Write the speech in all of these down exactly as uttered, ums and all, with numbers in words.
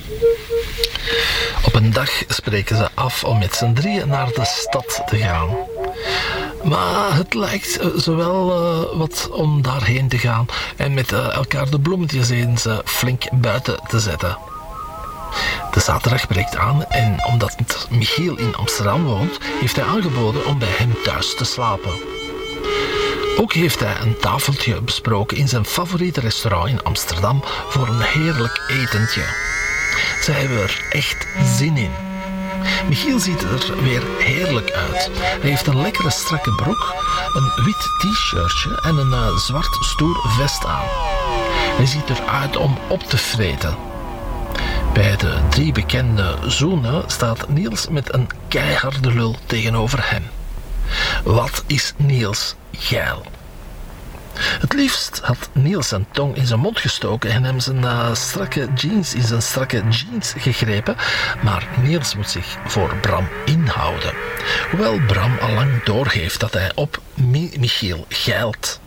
Op een dag spreken ze af om met z'n drieën naar de stad te gaan. Maar het lijkt zowel uh, wat om daarheen te gaan en met uh, elkaar de bloemetjes eens uh, flink buiten te zetten. De zaterdag breekt aan en omdat Michiel in Amsterdam woont, heeft hij aangeboden om bij hem thuis te slapen. Ook heeft hij een tafeltje besproken in zijn favoriete restaurant in Amsterdam voor een heerlijk etentje. Ze hebben er echt zin in. Michiel ziet er weer heerlijk uit. Hij heeft een lekkere strakke broek, een wit t-shirtje en een uh, zwart stoer vest aan. Hij ziet eruit om op te vreten. Bij de drie bekende zoenen staat Niels met een keiharde lul tegenover hem. Wat is Niels geil? Het liefst had Niels zijn tong in zijn mond gestoken en hem zijn uh, strakke jeans in zijn strakke jeans gegrepen, maar Niels moet zich voor Bram inhouden. Hoewel Bram allang doorgeeft dat hij op Mi- Michiel geilt.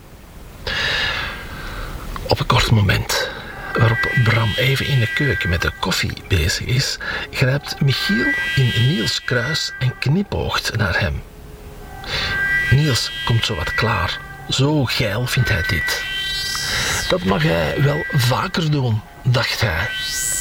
Op een kort moment, waarop Bram even in de keuken met de koffie bezig is, grijpt Michiel in Niels' kruis en knipoogt naar hem. Niels komt zo wat klaar. Zo geil vindt hij dit. Dat mag hij wel vaker doen, dacht hij.